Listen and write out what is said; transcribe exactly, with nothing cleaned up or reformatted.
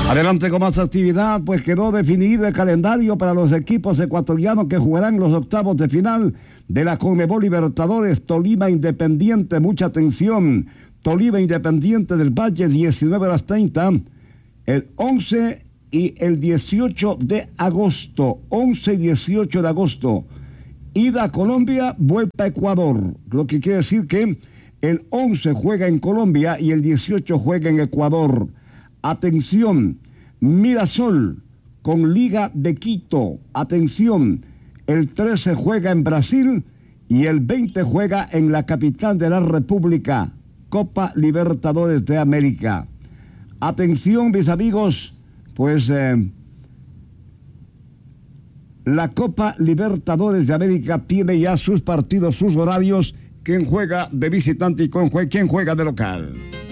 Adelante con más actividad, pues quedó definido el calendario para los equipos ecuatorianos que jugarán los octavos de final de la Conmebol Libertadores. Tolima Independiente, mucha atención. Tolima Independiente del Valle, diecinueve horas treinta, el once y el dieciocho de agosto. once y dieciocho de agosto. Ida a Colombia, vuelta a Ecuador. Lo que quiere decir que el once juega en Colombia y el dieciocho juega en Ecuador. Atención, Mirasol con Liga de Quito. Atención, el trece juega en Brasil y el veinte juega en la capital de la República. Copa Libertadores de América. Atención, mis amigos, pues eh, la Copa Libertadores de América tiene ya sus partidos, sus horarios. ¿Quién juega de visitante y quién juega de local?